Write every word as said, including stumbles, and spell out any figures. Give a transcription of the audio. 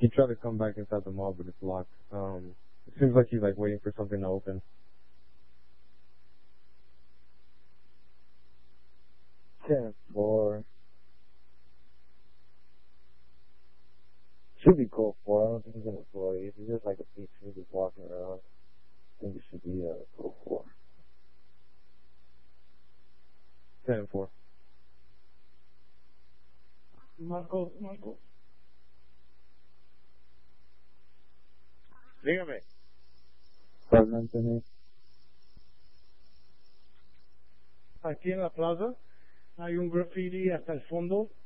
He tried to come back inside the mall, but it's locked. Um, it seems like he's like waiting for something to open. ten four. Should be cool four. I don't think he's an employee. If he's just like a patron just walking around, I think it should be a cool four. ten four. Marcos, Marcos. Dígame. San Anthony. Aquí en la plaza hay un graffiti hasta el fondo